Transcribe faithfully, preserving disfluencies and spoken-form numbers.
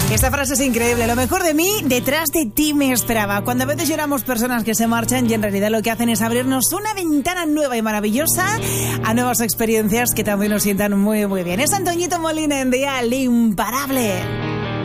Esta frase es increíble. Lo mejor de mí, detrás de ti me esperaba. Cuando a veces lloramos personas que se marchan y en realidad lo que hacen es abrirnos una ventana nueva y maravillosa a nuevas experiencias que también nos sientan muy, muy bien. Es Antoñito Molina en Dial Imparable.